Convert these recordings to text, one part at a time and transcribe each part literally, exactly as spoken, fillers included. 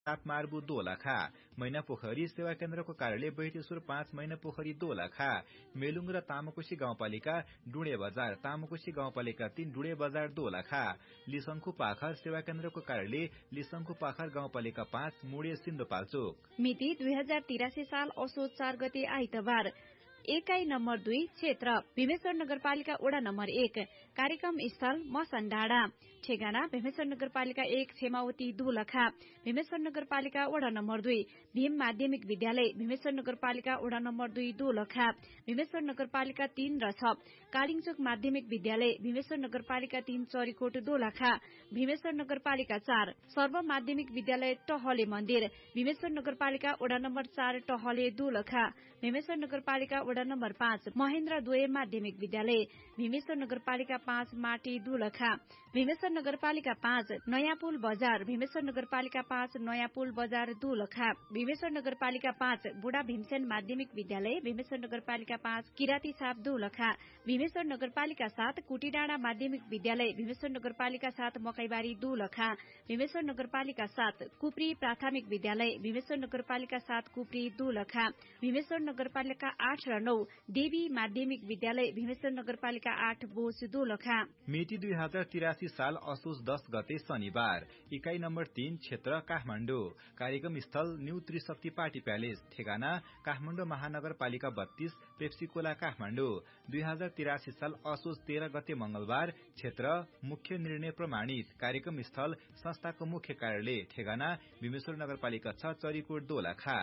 तापमार्बु दोलखा मैनापोखरी सेवा केन्द्रको कार्यालय बैतेश्वर पाँच मैनापोखरी दोलखा मेलुङ र तामाकोशी गाउँपालिका डुडे बजार तामाकोशी गाउँपालिका तीन डुडे बजार दोलखा लिसंखु पाखर सेवा केन्द्रको कार्यालय लिसंखु पाखर गाउँपालिका पाँच मुडे सिन्धुपाल्चोक। मिति दुई हजार तिरासी साल असोज चार गते आइतबार एकाइ नम्बर दुई क्षेत्र भीमेश्वर नगरपालिका वडा नम्बर एक कार्यक्रम स्थल मसन डाँडा ठेगाना भीमेश्वर नगरपालिका एक क्षेमावती दोलखा भीमेश्वर नगरपालिका वडा नम्बर दुई भीम माध्यमिक विद्यालय भीमेश्वर नगरपालिका वडा नम्बर दुई दोलखा भीमेश्वर नगरपालिका तीन र छ कालिङचोक माध्यमिक विद्यालय भीमेश्वर नगरपालिका तीन चरीकोट दोलखा भीमेश्वर नगरपालिका चार सर्व माध्यमिक विद्यालय टहले मन्दिर भीमेश्वर नगरपालिका वडा नम्बर चार टहले दोलखा भीमेश्वर नगरपालिका वडा नम्बर पाँच महेन्द्र दोय माध्यमिक विद्यालय भीमेश्वर नगरपालिका पाँच माटी दोलखा भीमेश्वर नगरपालिका पाँच नयाँ पुल बजार भीमेश्वर नगरपालिका पाँच नयाँ पुल बजार दोलखा भीमेश्वर नगरपालिका पाँच बुढा भीमसेन माध्यमिक विद्यालय भीमेश्वर नगरपालिका पाँच किराती छाप दोलखा भीमेश्वर नगरपालिका सात कुटीडाँडा माध्यमिक विद्यालय भीमेश्वर नगरपालिका सात मकैबारी दोलखा भीमेश्वर नगरपालिका सात कुप्री प्राथमिक विद्यालय भीमेश्वर नगरपालिका सात कुप्री दोलखा भीमेश्वर नगरपालिका आठ र नौ देवी माध्यमिक विद्यालय भीमेश्वर नगरपालिका आठ बोस दोलखा। मिति दुई हजार तिरासी साल असोज दस गते शनिबार इकाई नम्बर तीन क्षेत्र काठमाडौँ कार्यक्रम स्थल न्यू त्रिशक्ति पार्टी प्यालेस ठेगाना काठमाडौँ महानगरपालिका बत्तीस पेप्सीकोला काठमाडौँ दुई हजार तिरासी साल असोज तेह्र गते मंगलबार क्षेत्र मुख्य निर्णय प्रमाणित कार्यक्रम स्थल संस्थाको मुख्य कार्यालय ठेगाना भीमेश्वर नगरपालिका छ चरीकोट दोलखा।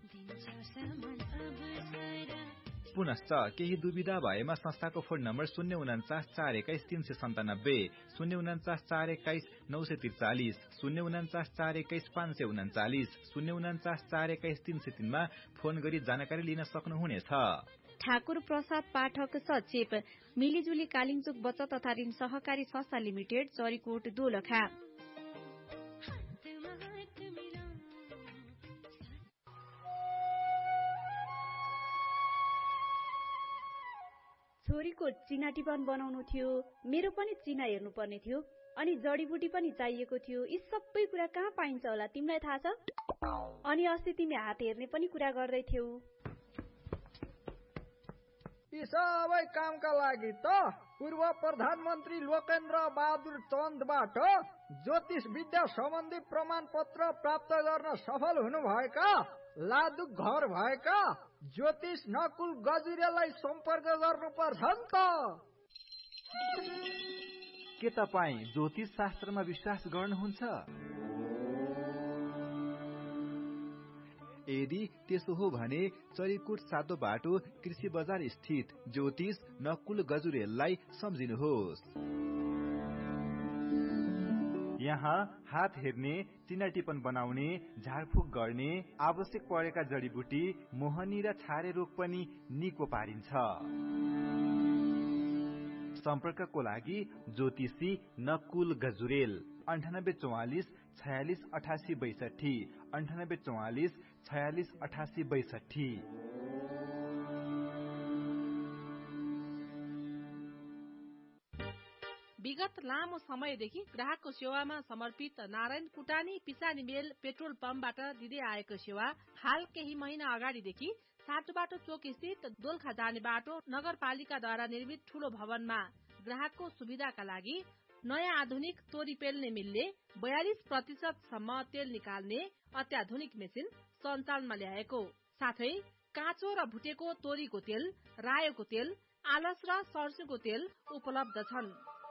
पुनश्च केही दुविधा भएमा संस्थाको फोन नम्बर शून्य उनाचास चार एक्काइस तीन सय सन्तानब्बे शून्य उनाचास चार एक्काइस नौ सय त्रिचालिस शून्य उनाचास चार एक्काइस पाँच सय उनाचालिस शून्य उनाचास चार एक्काइस तीन सय तीनमा फोन गरी जानकारी लिन सक्नुहुनेछ। ठाकुर प्रसाद पाठक सचिव मिलिजुली कालिङचोक बचत तथा ऋण सहकारी संस्था लिमिटेड चरीकोट दोलखा। छोरीको चिना टिपन बनाउनु थियो मेरो पनि चिना हेर्नु पर्ने थियो अनि जडीबुटी पनि चाहिएको थियो यी सबै कुरा कहाँ पाइन्छ होला तिमीलाई थाहा छ? अनि अस्ति तिमी हात हेर्ने पनि कुरा गर्दै थियौ। यी सबै कामका लागि त पूर्व प्रधानमन्त्री लोकेन्द्र बहादुर चन्दबाट ज्योतिष विद्या सम्बन्धी प्रमाण पत्र प्राप्त गर्न सफल हुनुभएका लादुक घर भएका ज्योतिष नकुल गजुरेलाई सम्पर्क गर्नुपर्छ नि त। के तपाईँ ज्योतिष शास्त्रमा विश्वास गर्नुहुन्छ? यदि त्यसो हो भने चरीकोट सातो बाटो कृषि बजार स्थित ज्योतिष नकुल गजुरेललाई सम्झिनुहोस्। यहाँ हात हेर्ने चिना टिपन बनाउने झाडफुक गर्ने आवश्यक परेका जडीबुटी मोहनी र छारे रोग पनि निको पारिन्छ। सम्पर्कको लागि ज्योतिषी नकुल गजुरेल अन्ठानब्बे चौवालिस छयालिस अठासी बैसठी अन्ठानब्बे चौवालिस छयालिस अठासी बैसठी। विगत लामो समयदेखि ग्राहकको सेवामा समर्पित नारायण कुटानी पिसानी मेल पेट्रोल पम्पबाट दिँदै आएको सेवा हाल केही महिना अगाडिदेखि सातोबाटो चोक स्थित दोलखा जाने बाटो नगरपालिकाद्वारा निर्मित ठूलो भवनमा ग्राहकको सुविधाका लागि नयाँ आधुनिक तोरी पेल्ने मिलले बयालिस प्रतिशत सम्म तेल निकाल्ने अत्याधुनिक मेसिन सञ्चालनमा ल्याएको साथै काँचो र भुटेको तोरीको तेल रायोको तेल आलस र सर्स्युको तेल उपलब्ध छन्।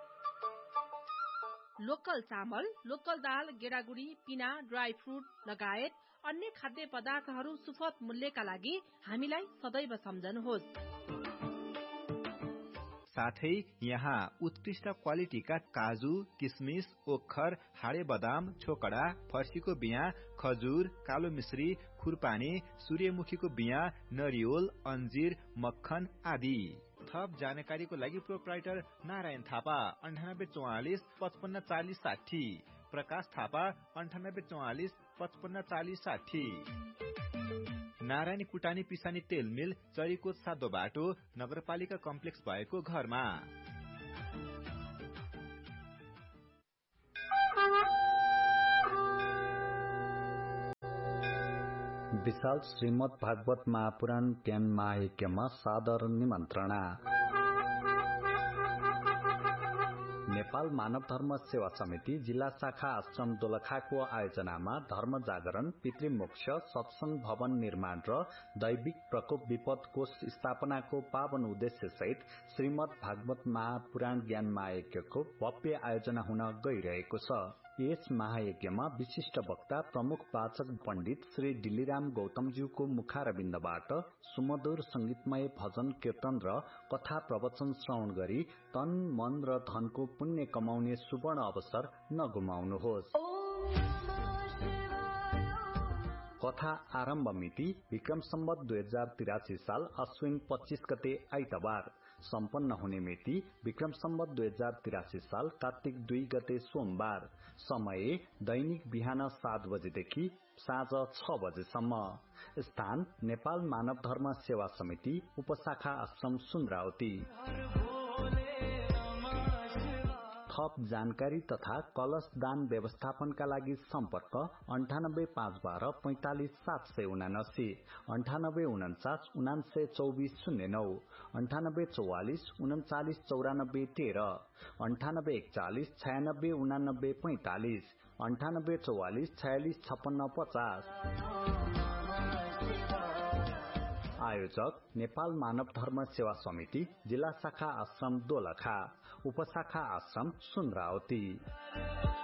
लोकल चामल लोकल दाल गेडागुडी पिना ड्राई फ्रुट लगायत अन्य खाद्य पदार्थहरू सुपथ मूल्यका लागि हामीलाई सदैव सम्झनुहोस्। साथै यहाँ उत्कृष्ट क्वालिटीका काजु किसमिस ओखर हाडे बदाम छोकडा फर्सीको बिया खजुर कालो मिश्री खुरपानी सूर्यमुखीको बिया नरिवल अन्जीर मक्खन आदि। थप जानकारीको लागि प्रोप्राइटर नारायण थापा अन्ठानब्बे चौवालिस पचपन्न चालिस साठी प्रकाश थापा अन्ठानब्बे चौवालिस पचपन्न चालिस साठी। नारायण कुटानी पिसानी तेल मिल चरीकोट सातो बाटो नगरपालिका कम्प्लेक्स भएको घरमा। विशाल श्रीमद् भागवत महापुराण ज्ञान महायज्ञमा सादर निमन्त्रणा। नेपाल मानव धर्म सेवा समिति जिल्ला शाखा आश्रम दोलखाको आयोजनामा धर्म जागरण, पितृमोक्ष, सत्संग भवन निर्माण र दैविक प्रकोप विपद कोष स्थापनाको पावन उद्देश्य सहित श्रीमद् भागवत महापुराण ज्ञान महायज्ञको भव्य आयोजना हुन गइरहेको छ। यस महायज्ञमा विशिष्ट वक्ता प्रमुख वाचक पण्डित श्री डिलिराम गौतमज्यूको मुखारविन्दबाट सुमधुर संगीतमय भजन कीर्तन र कथा प्रवचन श्रवण गरी तन मन र धनको पुण्य कमाउने सुवर्ण अवसर नगुमाउनुहोस्। कथा आरम्भ मिति विक्रम सम्वत दुई हजार तिरासी साल अश्विन पच्चीस गते आइतबार, सम्पन्न हुने मिति विक्रम सम्वत दुई हजार तिरासी साल कार्तिक दुई गते सोमबार। समय दैनिक बिहान सात बजेदेखि साँझ छ बजेसम्म। स्थान नेपाल मानव धर्म सेवा समिति उपशाखा आश्रम सुन्द्रावती। थप जानकारी तथा कलश दान व्यवस्थापनका लागि सम्पर्क अन्ठानब्बे पाँच बाह्र पैंतालिस सात सय उनासी, अन्ठानब्बे उन्चास उनान्सय चौबीस शून्य नौ, अन्ठानब्बे चौवालिस उन्चालिस चौरानब्बे तेह्र, अन्ठानब्बे एकचालिस छयानब्बे उनानब्बे पैंतालिस, अन्ठानब्बे चौवालिस छयालिस छप्पन्न पचास। आयोजक नेपाल मानव धर्म सेवा समिति जिल्ला शाखा आश्रम दोलखा, उपशाखा आश्रम सुन्द्रावती।